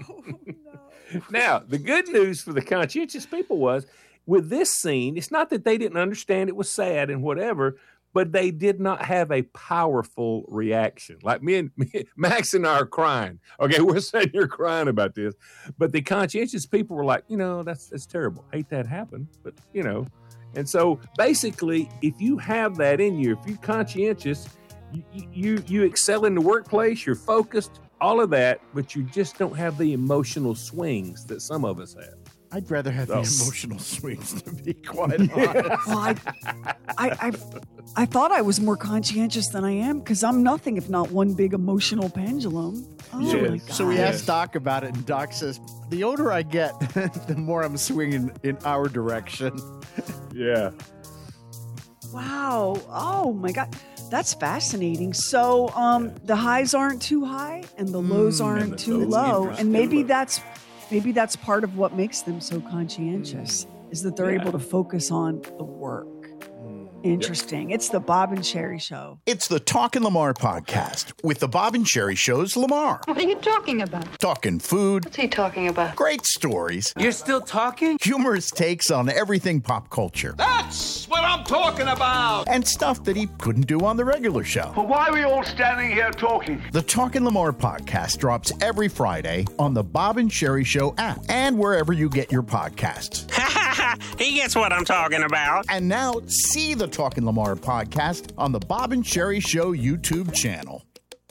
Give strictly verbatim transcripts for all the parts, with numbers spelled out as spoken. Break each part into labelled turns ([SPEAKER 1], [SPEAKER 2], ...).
[SPEAKER 1] Oh, no.
[SPEAKER 2] Now, the good news for the conscientious people was, with this scene, it's not that they didn't understand it was sad and whatever, but they did not have a powerful reaction. Like me and me, Max and I are crying. Okay, we're sitting here crying about this. But the conscientious people were like, you know, that's that's terrible. Hate that happened, but, you know. And so, basically, if you have that in you, if you're conscientious, you, you, you excel in the workplace, you're focused, all of that, but you just don't have the emotional swings that some of us have.
[SPEAKER 3] I'd rather have
[SPEAKER 2] So-
[SPEAKER 3] the emotional swings, to be quite honest.
[SPEAKER 1] Well, I, I, I, I thought I was more conscientious than I am because I'm nothing if not one big emotional pendulum. Oh,
[SPEAKER 2] Yes.
[SPEAKER 1] my
[SPEAKER 3] So we
[SPEAKER 1] gosh.
[SPEAKER 3] asked Doc about it, and Doc says, the older I get, the more I'm swinging in our direction.
[SPEAKER 2] Yeah.
[SPEAKER 1] Wow. Oh, my God. That's fascinating. So um, the highs aren't too high and the lows aren't
[SPEAKER 2] and the
[SPEAKER 1] too
[SPEAKER 2] lows
[SPEAKER 1] low.
[SPEAKER 2] aren't
[SPEAKER 1] And
[SPEAKER 2] too
[SPEAKER 1] maybe
[SPEAKER 2] low.
[SPEAKER 1] that's maybe that's part of what makes them so conscientious is that they're
[SPEAKER 2] Yeah.
[SPEAKER 1] able to focus on the work. Interesting. It's the Bob and Sherry Show.
[SPEAKER 4] It's the Talkin' Lamar podcast with the Bob and Sherry Show's Lamar.
[SPEAKER 5] What are you talking about?
[SPEAKER 4] Talking food,
[SPEAKER 5] What's he talking about?
[SPEAKER 4] great stories,
[SPEAKER 6] You're still talking?
[SPEAKER 4] humorous takes on everything pop culture,
[SPEAKER 6] That's what I'm talking about.
[SPEAKER 4] and stuff that he couldn't do on the regular show.
[SPEAKER 6] But why are we all standing here talking?
[SPEAKER 4] The Talkin' Lamar podcast drops every Friday on the Bob and Sherry Show app and wherever you get your podcasts.
[SPEAKER 7] He gets what I'm talking about.
[SPEAKER 4] And now see the Talkin' Lamar podcast on the Bob and Sherry Show YouTube channel.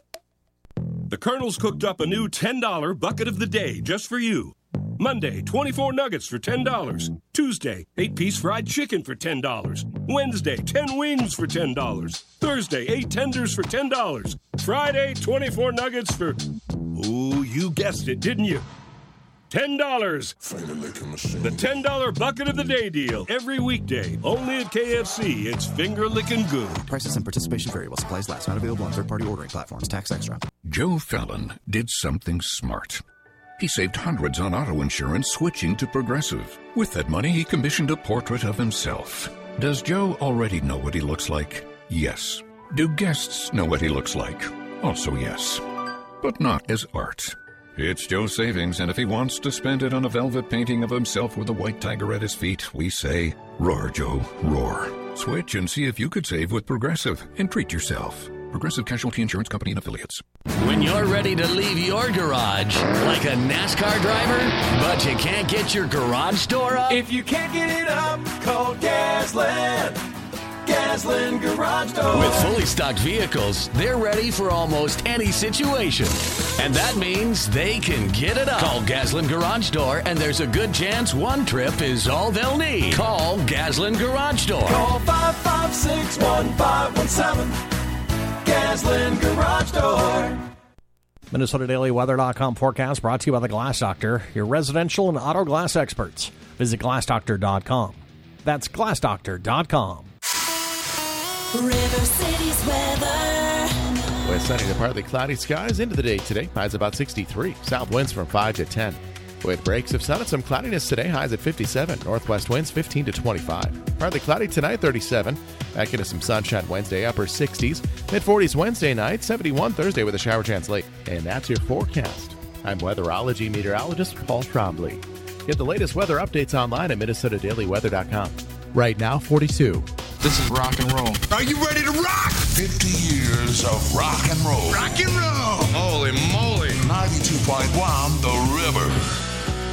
[SPEAKER 8] The Colonel's cooked up a new ten dollar bucket of the day just for you. Monday, twenty-four nuggets for ten dollars. Tuesday, eight-piece fried chicken for ten dollars. Wednesday, ten wings for ten dollars. Thursday, eight tenders for ten dollars. Friday, twenty-four nuggets for... Ooh, you guessed it, didn't you? ten dollars. The ten dollar bucket of the day deal. Every weekday. Only at K F C. It's finger-licking good.
[SPEAKER 9] Prices and participation vary while supplies last. Not available on third-party ordering platforms. Tax extra.
[SPEAKER 10] Joe Fallon did something smart. He saved hundreds on auto insurance switching to Progressive. With that money, he commissioned a portrait of himself. Does Joe already know what he looks like? Yes. Do guests know what he looks like? Also yes. But not as art. It's Joe's savings, and if he wants to spend it on a velvet painting of himself with a white tiger at his feet, we say, roar, Joe, roar. Switch and see if you could save with Progressive and treat yourself. Progressive Casualty Insurance Company and Affiliates.
[SPEAKER 11] When you're ready to leave your garage like a NASCAR driver, but you can't get your garage door up?
[SPEAKER 12] If you can't get it up, call Gasland. Gasland Garage Door.
[SPEAKER 11] With fully stocked vehicles, they're ready for almost any situation. And that means they can get it up. Call Gasland Garage Door, and there's a good chance one trip is all they'll need. Call Gasland Garage Door.
[SPEAKER 12] Call five five six, one five one seven. Gasland Garage Door.
[SPEAKER 13] Minnesota Daily Weather dot com forecast brought to you by the Glass Doctor, your residential and auto glass experts. Visit glass doctor dot com. That's glass doctor dot com.
[SPEAKER 14] River City's weather.
[SPEAKER 15] West sunny to partly cloudy skies into the day today. Highs about sixty-three. South winds from five to ten. With breaks of sun and some cloudiness today. Highs at fifty-seven. Northwest winds fifteen to twenty-five. Partly cloudy tonight, thirty-seven. Back into some sunshine Wednesday, upper sixties. mid-forties Wednesday night, seventy-one Thursday with a shower chance late. And that's your forecast. I'm weatherology meteorologist Paul Trombley. Get the latest weather updates online at Minnesota Daily Weather dot com. Right now, forty-two.
[SPEAKER 16] This is rock and roll.
[SPEAKER 17] Are you ready to rock? fifty years of rock and roll.
[SPEAKER 16] Rock and roll.
[SPEAKER 17] Holy moly. ninety-two point one The River.